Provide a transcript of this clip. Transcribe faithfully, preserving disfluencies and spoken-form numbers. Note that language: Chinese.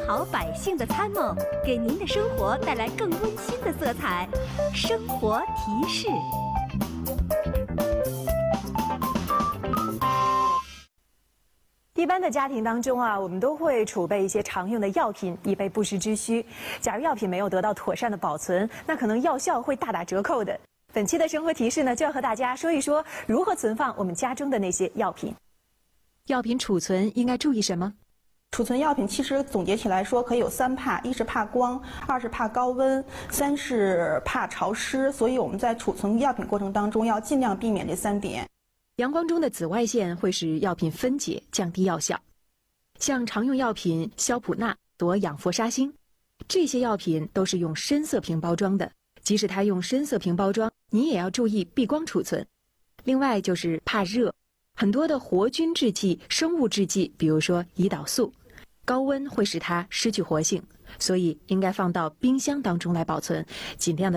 好百姓的参谋，给您的生活带来更温馨的色彩。生活提示。 一般的家庭当中啊，我们都会储备一些常用的药品，以备不时之需。假如药品没有得到妥善的保存，那可能药效会大打折扣的。本期的生活提示呢，就要和大家说一说如何存放我们家中的那些药品。药品储存应该注意什么？ 储存药品其实总结起来说，可以有三怕：一是怕光，二是怕高温，三是怕潮湿。所以我们在储存药品过程当中，要尽量避免这三点。 阳光中的紫外线会使药品分解，降低药效。像常用药品硝普钠、夺氧氟沙星，这些药品都是用深色瓶包装的。即使它用深色瓶包装，你也要注意避光储存。另外就是怕热，很多的活菌制剂、生物制剂，比如说胰岛素，高温会使它失去活性，所以应该放到冰箱当中来保存，尽量的